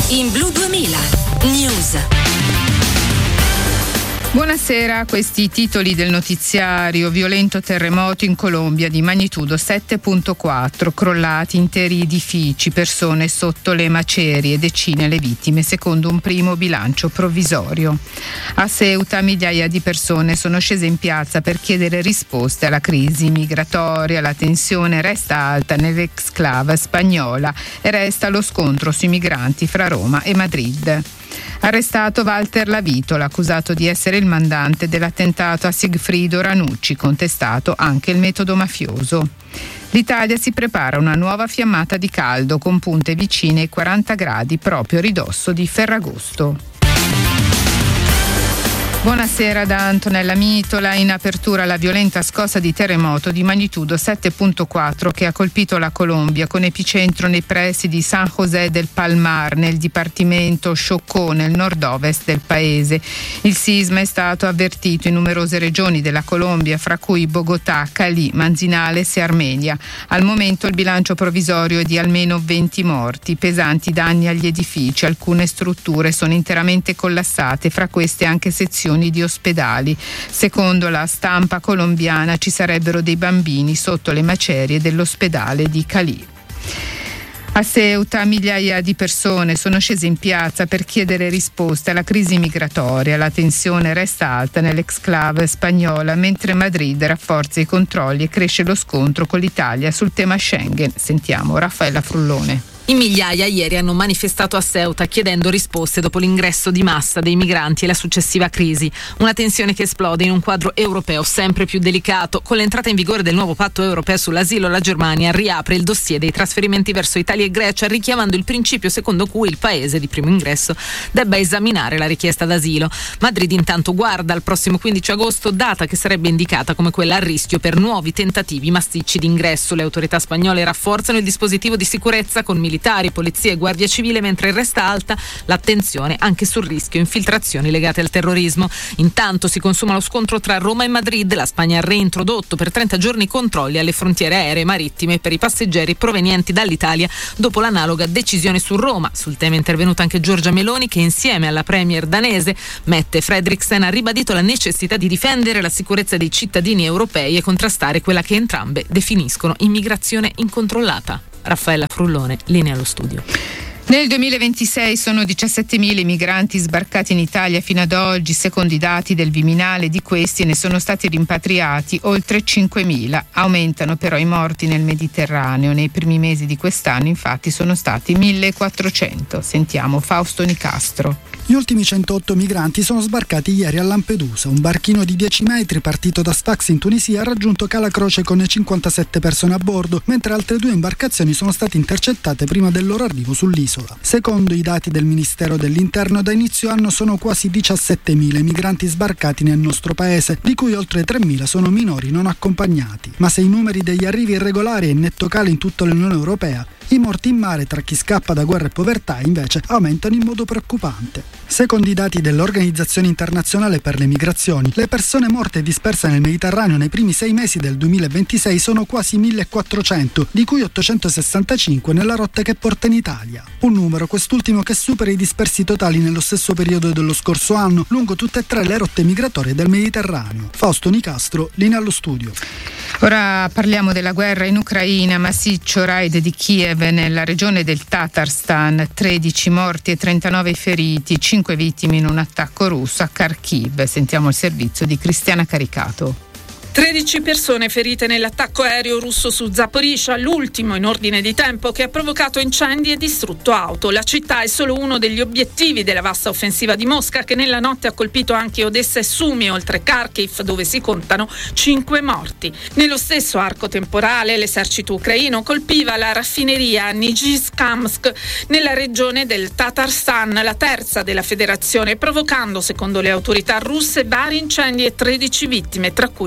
in Blu 2000 News. Buonasera, questi i titoli del notiziario. Violento terremoto in Colombia di magnitudo 7.4, crollati interi edifici, persone sotto le macerie, decine le vittime secondo un primo bilancio provvisorio. A Ceuta migliaia di persone sono scese in piazza per chiedere risposte alla crisi migratoria. La tensione resta alta nell'exclave spagnola e resta lo scontro sui migranti fra Roma e Madrid. Arrestato Walter Lavitola, accusato di essere il mandante dell'attentato a Sigfrido Ranucci, contestato anche il metodo mafioso. L'Italia si prepara a una nuova fiammata di caldo con punte vicine ai 40 gradi proprio a ridosso di Ferragosto. Buonasera da Antonella Mitola. In apertura la violenta scossa di terremoto di magnitudo 7.4 che ha colpito la Colombia con epicentro nei pressi di San José del Palmar nel dipartimento Chocó nel nord-ovest del paese. Il sisma è stato avvertito in numerose regioni della Colombia, fra cui Bogotà, Cali, Manzanales e Armenia. Al momento il bilancio provvisorio è di almeno 20 morti, pesanti danni agli edifici, alcune strutture sono interamente collassate, fra queste anche sezioni di ospedali. Secondo la stampa colombiana ci sarebbero dei bambini sotto le macerie dell'ospedale di Cali. A Ceuta migliaia di persone sono scese in piazza per chiedere risposte alla crisi migratoria. La tensione resta alta nell'exclave spagnola, mentre Madrid rafforza i controlli e cresce lo scontro con l'Italia sul tema Schengen. Sentiamo Raffaella Frullone. In migliaia ieri hanno manifestato a Ceuta chiedendo risposte dopo l'ingresso di massa dei migranti e la successiva crisi. Una tensione che esplode in un quadro europeo sempre più delicato. Con l'entrata in vigore del nuovo patto europeo sull'asilo, la Germania riapre il dossier dei trasferimenti verso Italia e Grecia, richiamando il principio secondo cui il paese di primo ingresso debba esaminare la richiesta d'asilo. Madrid intanto guarda al prossimo 15 agosto, data che sarebbe indicata come quella a rischio per nuovi tentativi massicci di ingresso. Le autorità spagnole rafforzano il dispositivo di sicurezza con militari, polizia e guardia civile, mentre resta alta l'attenzione anche sul rischio infiltrazioni legate al terrorismo. Intanto si consuma lo scontro tra Roma e Madrid. La Spagna ha reintrodotto per 30 giorni controlli alle frontiere aeree e marittime per i passeggeri provenienti dall'Italia dopo l'analoga decisione su Roma. Sul tema è intervenuta anche Giorgia Meloni, che insieme alla premier danese Mette Frederiksen ha ribadito la necessità di difendere la sicurezza dei cittadini europei e contrastare quella che entrambe definiscono immigrazione incontrollata. Raffaella Frullone, linea allo studio. Nel 2026 sono 17.000 i migranti sbarcati in Italia fino ad oggi, secondo i dati del Viminale. Di questi ne sono stati rimpatriati oltre 5.000. Aumentano però i morti nel Mediterraneo. Nei primi mesi di quest'anno infatti sono stati 1.400. Sentiamo Fausto Nicastro. Gli ultimi 108 migranti sono sbarcati ieri a Lampedusa. Un barchino di 10 metri partito da Sfax in Tunisia ha raggiunto Cala Croce con 57 persone a bordo, mentre altre 2 imbarcazioni sono state intercettate prima del loro arrivo sull'isola. Secondo i dati del Ministero dell'Interno, da inizio anno sono quasi 17.000 i migranti sbarcati nel nostro paese, di cui oltre 3.000 sono minori non accompagnati. Ma se i numeri degli arrivi irregolari è in netto calo in tutta l'Unione Europea, i morti in mare tra chi scappa da guerra e povertà invece aumentano in modo preoccupante. Secondo i dati dell'Organizzazione Internazionale per le Migrazioni, le persone morte disperse nel Mediterraneo nei primi 6 mesi del 2026 sono quasi 1.400, di cui 865 nella rotta che porta in Italia. Un numero, quest'ultimo, che supera i dispersi totali nello stesso periodo dello scorso anno lungo tutte e 3 le rotte migratorie del Mediterraneo. Fausto Nicastro, linea allo studio. Ora parliamo della guerra in Ucraina. Massiccio raid di Kiev nella regione del Tatarstan, 13 morti e 39 feriti, 5 vittime in un attacco russo a Kharkiv. Sentiamo il servizio di Cristiana Caricato. 13 persone ferite nell'attacco aereo russo su Zaporizhzhia, l'ultimo in ordine di tempo, che ha provocato incendi e distrutto auto. La città è solo uno degli obiettivi della vasta offensiva di Mosca, che nella notte ha colpito anche Odessa e Sumi, oltre Kharkiv, dove si contano 5 morti. Nello stesso arco temporale l'esercito ucraino colpiva la raffineria Nizhizhkamsk nella regione del Tatarstan, la terza della federazione, provocando, secondo le autorità russe, vari incendi e 13 vittime, tra cui un bambino.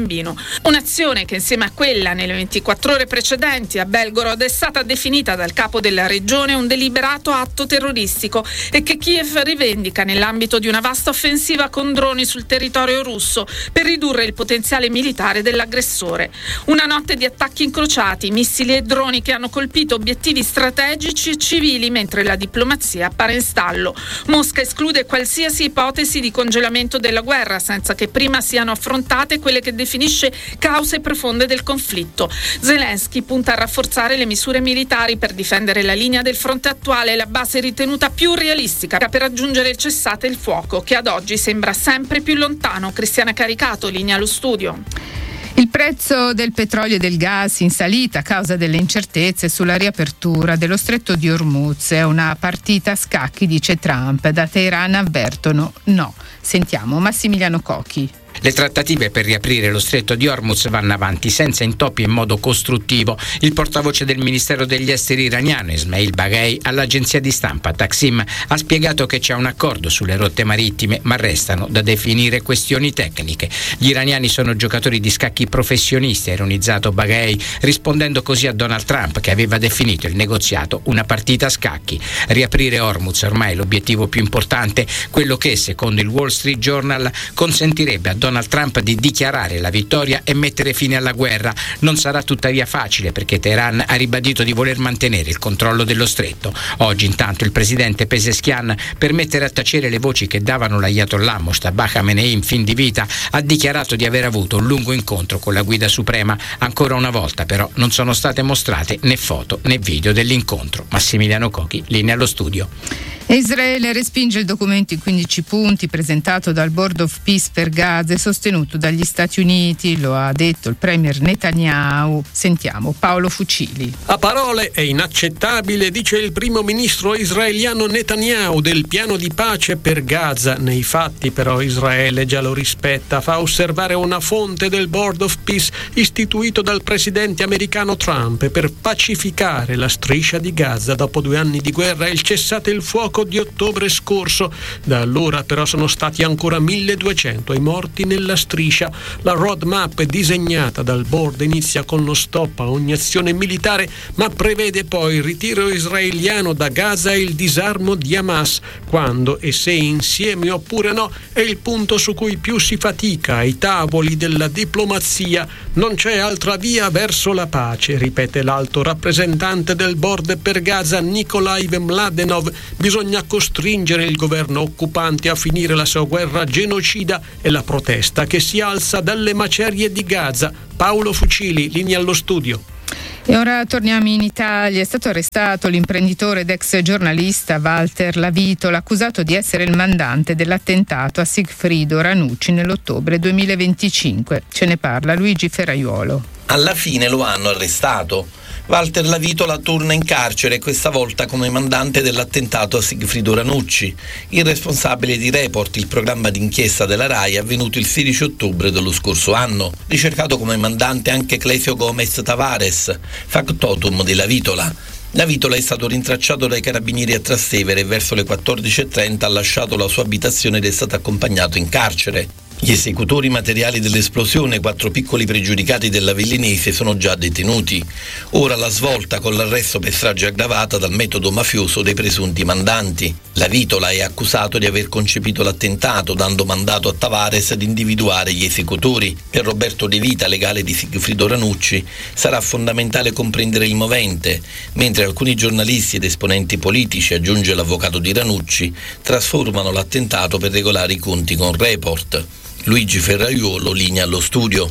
bambino. Un'azione che insieme a quella nelle 24 ore precedenti a Belgorod è stata definita dal capo della regione un deliberato atto terroristico e che Kiev rivendica nell'ambito di una vasta offensiva con droni sul territorio russo per ridurre il potenziale militare dell'aggressore. Una notte di attacchi incrociati, missili e droni che hanno colpito obiettivi strategici e civili mentre la diplomazia appare in stallo. Mosca esclude qualsiasi ipotesi di congelamento della guerra senza che prima siano affrontate quelle che definisce cause profonde del conflitto. Zelensky punta a rafforzare le misure militari per difendere la linea del fronte attuale, la base ritenuta più realistica per raggiungere il cessate il fuoco, che ad oggi sembra sempre più lontano. Cristiana Caricato, linea allo studio. Il prezzo del petrolio e del gas in salita a causa delle incertezze sulla riapertura dello stretto di Hormuz. È una partita a scacchi, dice Trump. Da Teheran avvertono no. Sentiamo Massimiliano Cocchi. Le trattative per riaprire lo stretto di Hormuz vanno avanti senza intoppi e in modo costruttivo. Il portavoce del Ministero degli Esteri iraniano, Ismail Baghei, all'agenzia di stampa Taksim ha spiegato che c'è un accordo sulle rotte marittime, ma restano da definire questioni tecniche. Gli iraniani sono giocatori di scacchi professionisti, ha ironizzato Baghei, rispondendo così a Donald Trump, che aveva definito il negoziato una partita a scacchi. Riaprire Hormuz è ormai l'obiettivo più importante, quello che, secondo il Wall Street Journal, consentirebbe a Donald Trump di dichiarare la vittoria e mettere fine alla guerra. Non sarà tuttavia facile, perché Teheran ha ribadito di voler mantenere il controllo dello stretto. Oggi intanto il presidente Pezeshkian, per mettere a tacere le voci che davano l'ayatollah Mojtaba Khamenei in fin di vita, ha dichiarato di aver avuto un lungo incontro con la guida suprema. Ancora una volta però non sono state mostrate né foto né video dell'incontro. Massimiliano Cocchi, linea allo studio. Israele respinge il documento in 15 punti presentato dal Board of Peace per Gaza e sostenuto dagli Stati Uniti, lo ha detto il premier Netanyahu. Sentiamo Paolo Fucili. A parole è inaccettabile, dice il primo ministro israeliano Netanyahu, del piano di pace per Gaza. Nei fatti però Israele già lo rispetta, fa osservare una fonte del Board of Peace istituito dal presidente americano Trump per pacificare la striscia di Gaza dopo 2 anni di guerra e il cessate il fuoco di ottobre scorso. Da allora però sono stati ancora 1200 i morti nella striscia. La roadmap disegnata dal board inizia con lo stop a ogni azione militare, ma prevede poi il ritiro israeliano da Gaza e il disarmo di Hamas. Quando e se insieme oppure no è il punto su cui più si fatica ai tavoli della diplomazia. Non c'è altra via verso la pace, ripete l'alto rappresentante del board per Gaza Nikolai Mladenov. Bisogna costringere il governo occupante a finire la sua guerra genocida e la protesta che si alza dalle macerie di Gaza. Paolo Fucili, linea allo studio. E ora torniamo in Italia. È stato arrestato l'imprenditore ed ex giornalista Walter Lavitola, accusato di essere il mandante dell'attentato a Sigfrido Ranucci nell'ottobre 2025. Ce ne parla Luigi Ferraiuolo. Alla fine lo hanno arrestato. Walter Lavitola torna in carcere, questa volta come mandante dell'attentato a Sigfrido Ranucci, il responsabile di Report, il programma d'inchiesta della RAI avvenuto il 16 ottobre dello scorso anno. Ricercato come mandante anche Clesio Gomez Tavares, factotum di Lavitola. Lavitola è stato rintracciato dai carabinieri a Trastevere e verso le 14:30 ha lasciato la sua abitazione ed è stato accompagnato in carcere. Gli esecutori materiali dell'esplosione, 4 piccoli pregiudicati dell'Avellinese, sono già detenuti. Ora la svolta con l'arresto per strage aggravata dal metodo mafioso dei presunti mandanti. Lavitola è accusato di aver concepito l'attentato, dando mandato a Tavares di individuare gli esecutori. Per Roberto De Vita, legale di Sigfrido Ranucci, sarà fondamentale comprendere il movente, mentre alcuni giornalisti ed esponenti politici, aggiunge l'avvocato di Ranucci, trasformano l'attentato per regolare i conti con Report. Luigi Ferraiuolo, linea allo studio.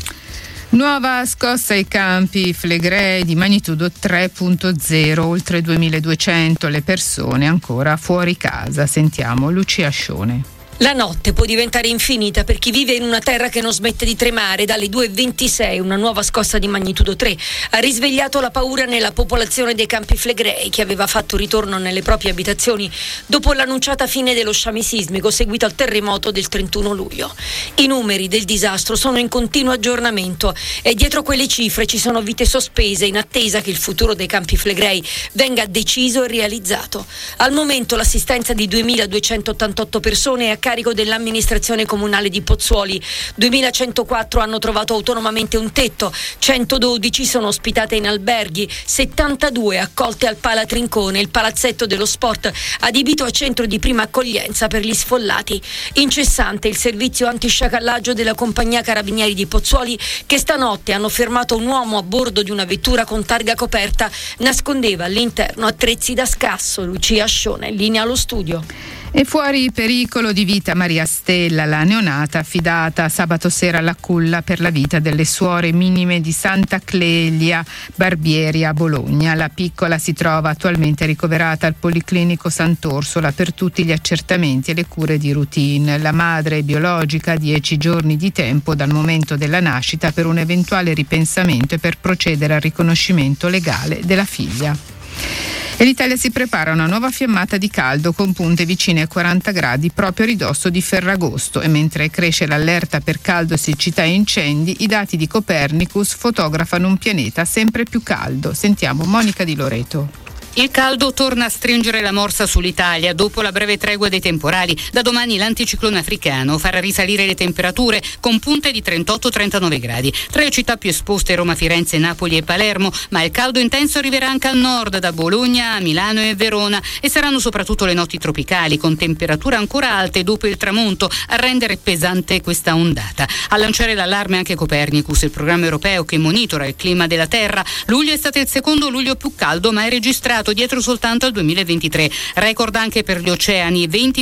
Nuova scossa ai Campi Flegrei di magnitudo 3.0, oltre 2200 le persone ancora fuori casa. Sentiamo Lucia Scione. La notte può diventare infinita per chi vive in una terra che non smette di tremare. Dalle 2:26 una nuova scossa di magnitudo 3 ha risvegliato la paura nella popolazione dei Campi Flegrei, che aveva fatto ritorno nelle proprie abitazioni dopo l'annunciata fine dello sciame sismico seguito al terremoto del 31 luglio. I numeri del disastro sono in continuo aggiornamento e dietro quelle cifre ci sono vite sospese in attesa che il futuro dei Campi Flegrei venga deciso e realizzato. Al momento l'assistenza di 2288 persone è a carico dell'amministrazione comunale di Pozzuoli. 2104 hanno trovato autonomamente un tetto, 112 sono ospitate in alberghi, 72 accolte al Pala Trincone, il palazzetto dello sport adibito a centro di prima accoglienza per gli sfollati. Incessante il servizio antisciacallaggio della compagnia Carabinieri di Pozzuoli, che stanotte hanno fermato un uomo a bordo di una vettura con targa coperta. Nascondeva all'interno attrezzi da scasso. Lucia Ascione, linea allo studio. E fuori pericolo di vita Maria Stella, la neonata affidata sabato sera alla culla per la vita delle suore minime di Santa Clelia Barbieri a Bologna. La piccola si trova attualmente ricoverata al Policlinico Sant'Orsola per tutti gli accertamenti e le cure di routine. La madre biologica ha 10 giorni di tempo dal momento della nascita per un eventuale ripensamento e per procedere al riconoscimento legale della figlia. E l'Italia si prepara a una nuova fiammata di caldo con punte vicine ai 40 gradi proprio a ridosso di Ferragosto, e mentre cresce l'allerta per caldo, siccità e incendi, i dati di Copernicus fotografano un pianeta sempre più caldo. Sentiamo Monica Di Loreto. Il caldo torna a stringere la morsa sull'Italia dopo la breve tregua dei temporali. Da domani l'anticiclone africano farà risalire le temperature con punte di 38-39 gradi. Tra le città più esposte Roma, Firenze, Napoli e Palermo, ma il caldo intenso arriverà anche al nord, da Bologna a Milano e Verona, e saranno soprattutto le notti tropicali con temperature ancora alte dopo il tramonto a rendere pesante questa ondata. A lanciare l'allarme anche Copernicus, il programma europeo che monitora il clima della Terra. Luglio è stato il secondo luglio più caldo mai registrato, dietro soltanto al 2023. Record anche per gli oceani,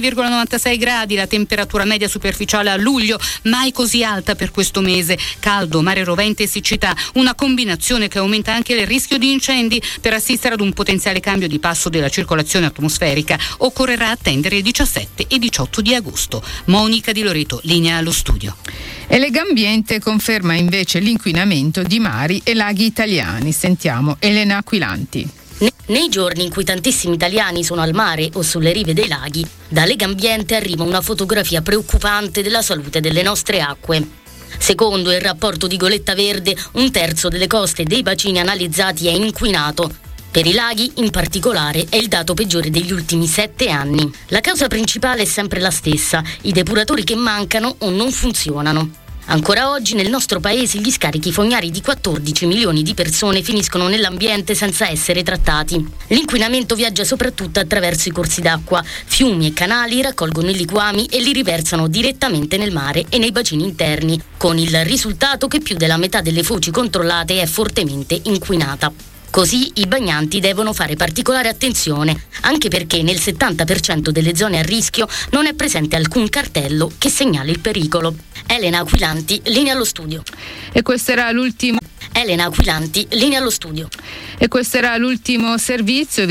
20,96 gradi la temperatura media superficiale a luglio, mai così alta per questo mese. Caldo, mare rovente e siccità, una combinazione che aumenta anche il rischio di incendi. Per assistere ad un potenziale cambio di passo della circolazione atmosferica occorrerà attendere il 17 e 18 di agosto. Monica Di Loreto, linea allo studio. E Legambiente conferma invece l'inquinamento di mari e laghi italiani. Sentiamo Elena Aquilanti. Nei giorni in cui tantissimi italiani sono al mare o sulle rive dei laghi, da Legambiente arriva una fotografia preoccupante della salute delle nostre acque. Secondo il rapporto di Goletta Verde, 1/3 delle coste dei bacini analizzati è inquinato. Per i laghi, in particolare, è il dato peggiore degli ultimi 7 anni. La causa principale è sempre la stessa: i depuratori che mancano o non funzionano. Ancora oggi nel nostro paese gli scarichi fognari di 14 milioni di persone finiscono nell'ambiente senza essere trattati. L'inquinamento viaggia soprattutto attraverso i corsi d'acqua. Fiumi e canali raccolgono i liquami e li riversano direttamente nel mare e nei bacini interni, con il risultato che più della metà delle foci controllate è fortemente inquinata. Così i bagnanti devono fare particolare attenzione, anche perché nel 70% delle zone a rischio non è presente alcun cartello che segnali il pericolo. Elena Aquilanti, linea allo studio. E questo era l'ultimo. Elena Aquilanti, linea allo studio. E questo era l'ultimo servizio.